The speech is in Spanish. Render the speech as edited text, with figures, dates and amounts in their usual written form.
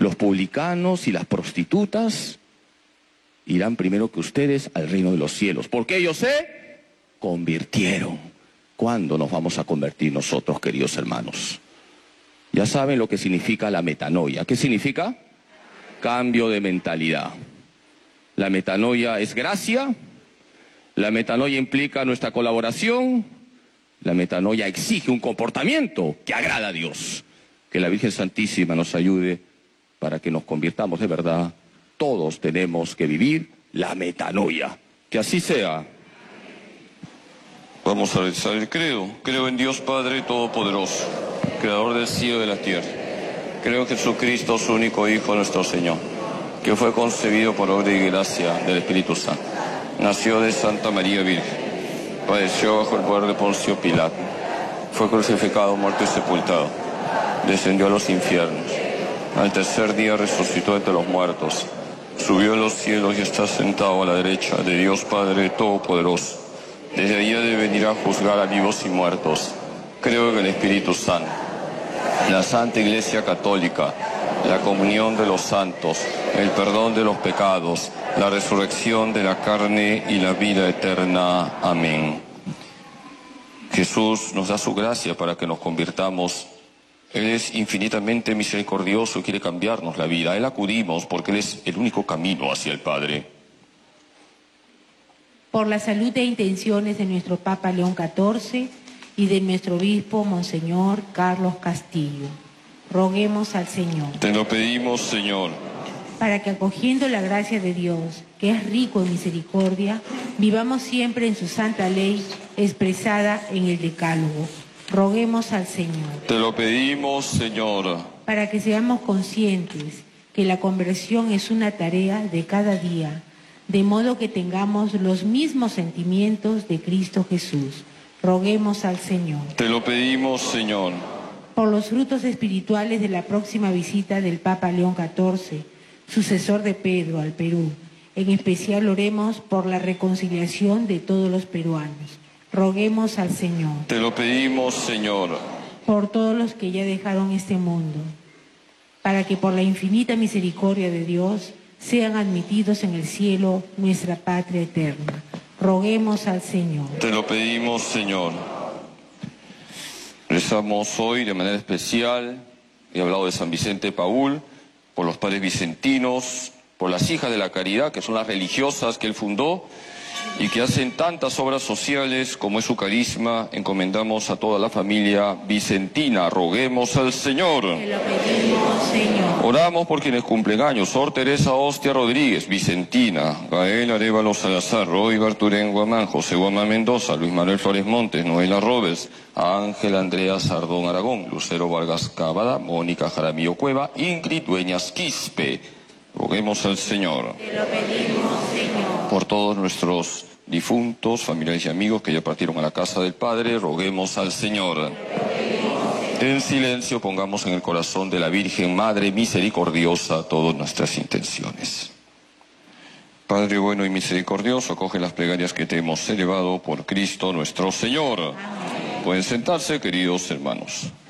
Los publicanos y las prostitutas irán primero que ustedes al reino de los cielos, porque ellos se convirtieron. ¿Cuándo nos vamos a convertir nosotros, queridos hermanos? Ya saben lo que significa la metanoia. ¿Qué significa? Cambio de mentalidad. La metanoia es gracia, la metanoia implica nuestra colaboración, la metanoia exige un comportamiento que agrada a Dios. Que la Virgen Santísima nos ayude para que nos convirtamos de verdad. Todos tenemos que vivir la metanoia. Que así sea. Vamos a rezar el credo. Creo en Dios Padre Todopoderoso, Creador del cielo y de la tierra. Creo en Jesucristo, su único Hijo, nuestro Señor, que fue concebido por obra y gracia del Espíritu Santo. Nació de Santa María Virgen. Padeció bajo el poder de Poncio Pilato. Fue crucificado, muerto y sepultado. Descendió a los infiernos. Al tercer día resucitó entre los muertos. Subió a los cielos y está sentado a la derecha de Dios Padre Todopoderoso. Desde allí ha de venir a juzgar a vivos y muertos. Creo en el Espíritu Santo, la Santa Iglesia Católica, la comunión de los santos, el perdón de los pecados, la resurrección de la carne y la vida eterna. Amén. Jesús nos da su gracia para que nos convirtamos. Él es infinitamente misericordioso y quiere cambiarnos la vida. A Él acudimos porque Él es el único camino hacia el Padre. Por la salud e intenciones de nuestro Papa León XIV y de nuestro obispo Monseñor Carlos Castillo, roguemos al Señor. Te lo pedimos, Señor. Para que acogiendo la gracia de Dios, que es rico en misericordia, vivamos siempre en su santa ley expresada en el Decálogo. Roguemos al Señor. Te lo pedimos, Señor. Para que seamos conscientes que la conversión es una tarea de cada día, de modo que tengamos los mismos sentimientos de Cristo Jesús. Roguemos al Señor. Te lo pedimos, Señor. Por los frutos espirituales de la próxima visita del Papa León XIV, sucesor de Pedro al Perú, en especial oremos por la reconciliación de todos los peruanos. Roguemos al Señor. Te lo pedimos, Señor. Por todos los que ya dejaron este mundo, para que por la infinita misericordia de Dios sean admitidos en el cielo, nuestra patria eterna. Roguemos al Señor. Te lo pedimos, Señor. Rezamos hoy de manera especial, he hablado de San Vicente Paúl, por los padres vicentinos, por las hijas de la caridad, que son las religiosas que él fundó y que hacen tantas obras sociales como es su carisma. Encomendamos a toda la familia vicentina. Roguemos al Señor. Te lo pedimos, Señor. Oramos por quienes cumplen años. Sor Teresa Ostia Rodríguez, vicentina. Gael Arévalo Salazar, Roy Barturén Guamán, José Guamán Mendoza, Luis Manuel Flores Montes, Noela Robles, Ángel Andrea Sardón Aragón, Lucero Vargas Cavada, Mónica Jaramillo Cueva, Ingrid Dueñas Quispe. Roguemos al Señor. Te lo pedimos, Señor. Por todos nuestros difuntos, familiares y amigos que ya partieron a la casa del Padre, roguemos al Señor. En silencio pongamos en el corazón de la Virgen Madre Misericordiosa todas nuestras intenciones. Padre bueno y misericordioso, acoge las plegarias que te hemos elevado por Cristo nuestro Señor. Amén. Pueden sentarse, queridos hermanos.